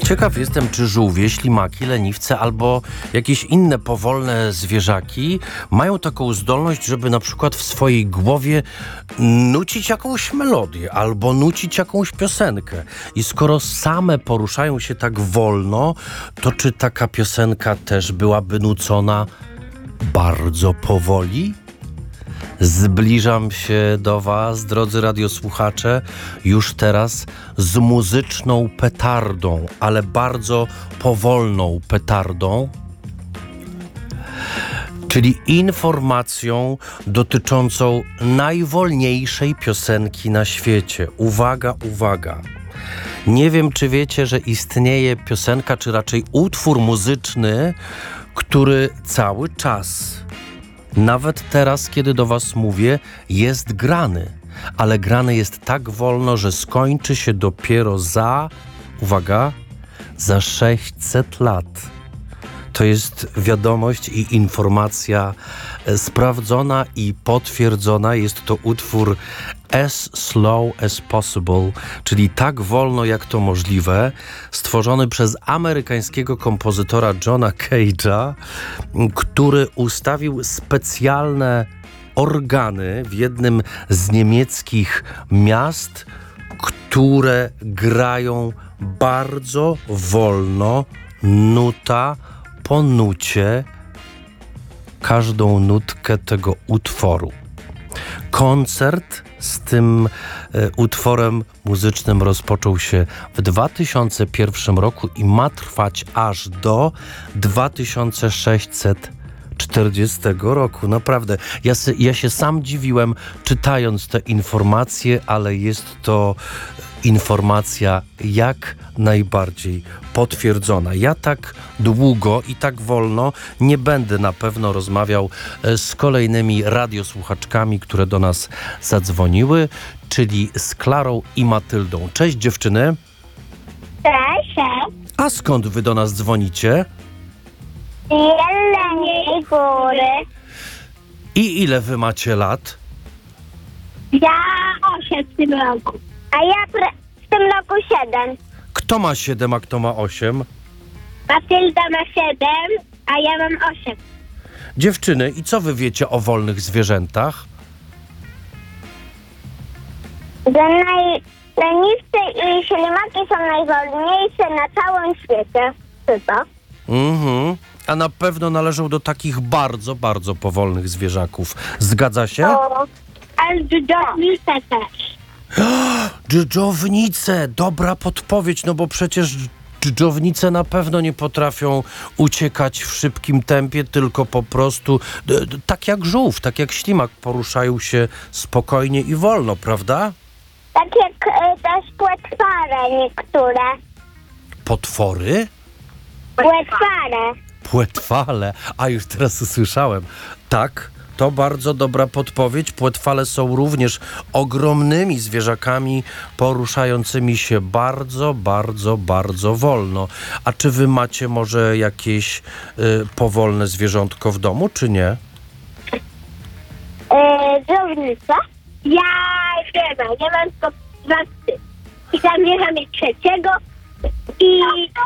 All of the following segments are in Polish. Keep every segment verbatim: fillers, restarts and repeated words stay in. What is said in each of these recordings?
Ciekaw jestem, czy żółwie, ślimaki, leniwce albo jakieś inne powolne zwierzaki mają taką zdolność, żeby na przykład w swojej głowie nucić jakąś melodię albo nucić jakąś piosenkę. I skoro same poruszają się tak wolno, to czy taka piosenka też byłaby nucona bardzo powoli? Zbliżam się do was, drodzy radiosłuchacze, już teraz z muzyczną petardą, ale bardzo powolną petardą, czyli informacją dotyczącą najwolniejszej piosenki na świecie. Uwaga, uwaga. Nie wiem, czy wiecie, że istnieje piosenka, czy raczej utwór muzyczny, który cały czas, nawet teraz, kiedy do was mówię, jest grany, ale grany jest tak wolno, że skończy się dopiero za, uwaga, za sześćset lat. To jest wiadomość i informacja sprawdzona i potwierdzona. Jest to utwór As Slow as Possible, czyli tak wolno jak to możliwe, stworzony przez amerykańskiego kompozytora Johna Cage'a, który ustawił specjalne organy w jednym z niemieckich miast, które grają bardzo wolno, nuta po nucie, każdą nutkę tego utworu. Koncert z tym e, utworem muzycznym rozpoczął się w dwa tysiące pierwszym roku i ma trwać aż do dwa tysiące sześćset czterdziestego roku. Naprawdę, ja, se, ja się sam dziwiłem, czytając te informacje, ale jest to informacja jak najbardziej potwierdzona. Ja tak długo i tak wolno nie będę na pewno rozmawiał z kolejnymi radiosłuchaczkami, które do nas zadzwoniły, czyli z Klarą i Matyldą. Cześć dziewczyny. Cześć. A skąd wy do nas dzwonicie? Jeleniej Góry. I ile wy macie lat? Ja osiem w tym roku. A ja pre- w tym roku siedem. Kto ma siedem, a kto ma osiem? Matylda ma siedem, a ja mam osiem. Dziewczyny, i co wy wiecie o wolnych zwierzętach? Że najleniwce i ślimaki są najwolniejsze na całym świecie. Chyba. Mhm. A na pewno należą do takich bardzo, bardzo powolnych zwierzaków. Zgadza się? O, ale dżdżownice też. Dżdżownice, dobra podpowiedź, no bo przecież dżdżownice na pewno nie potrafią uciekać w szybkim tempie, tylko po prostu d- d- tak jak żółw, tak jak ślimak poruszają się spokojnie i wolno, prawda? Tak jak y, też płetware niektóre. Potwory? Płetware. Płetwale, a już teraz usłyszałem. Tak, to bardzo dobra podpowiedź. Płetwale są również ogromnymi zwierzakami poruszającymi się bardzo, bardzo, bardzo wolno. A czy wy macie może jakieś y, powolne zwierzątko w domu, czy nie? Yy, dżdżownica? Ja nie mam, ja mam tylko dwa psy. I zamierzam mieć trzeciego i...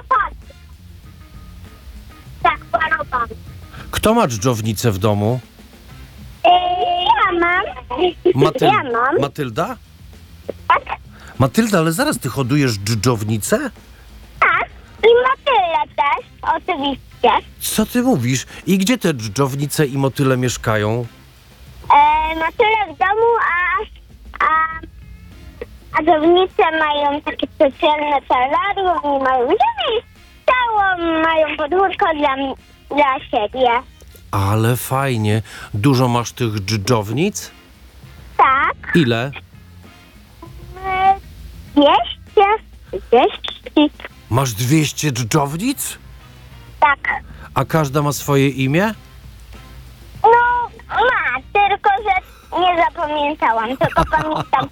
Tak, parowam. Kto ma dżdżownicę w domu? Yy, ja mam. Matyl- Ja mam. Matylda? Tak, Matylda, ale zaraz ty hodujesz dżdżownicę? tak. I motyle też, oczywiście. Co ty mówisz? I gdzie te dżdżownice i motyle mieszkają? E, motyle w domu, a, a, a dżdżownice mają takie specjalne terrarium, oni mają ziemię całą, mają podwórko dla, dla siebie. Ale fajnie. Dużo masz tych dżdżownic? Tak. Ile? E, Dwieście. Dwieście. Masz dwieście dżdżownic? Tak. A każda ma swoje imię? No, ma, tylko że nie zapamiętałam, tylko pamiętam